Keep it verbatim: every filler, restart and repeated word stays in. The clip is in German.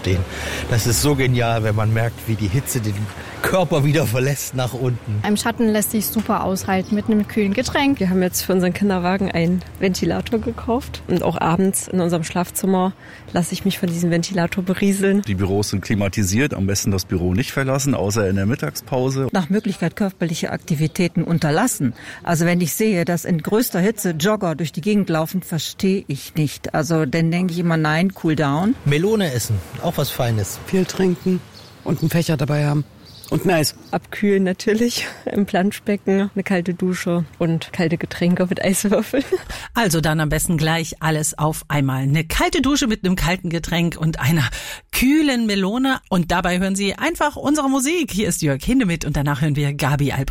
stehen. Das ist so genial, wenn man merkt, wie die Hitze den Körper wieder verlässt nach unten. Im Schatten lässt sich super aushalten mit einem kühlen Getränk. Wir haben jetzt für unseren Kinderwagen einen Ventilator gekauft und auch abends in unserem Schlafzimmer lasse ich mich von diesem Ventilator berieseln. Die Büros sind klimatisiert, am besten das Büro nicht verlassen, außer in der Mittagspause. Nach Möglichkeit körperliche Aktivitäten unterlassen. Also wenn ich sehe, dass in größter Hitze Jogger durch die Gegend laufen, verstehe ich nicht. Also dann denke ich immer, nein, cool down. Melone essen, auch was Feines. Viel trinken und einen Fächer dabei haben. Und nice. Abkühlen natürlich im Planschbecken, eine kalte Dusche und kalte Getränke mit Eiswürfeln. Also dann am besten gleich alles auf einmal. Eine kalte Dusche mit einem kalten Getränk und einer kühlen Melone. Und dabei hören Sie einfach unsere Musik. Hier ist Jörg Hindemith und danach hören wir Gabi Albrecht.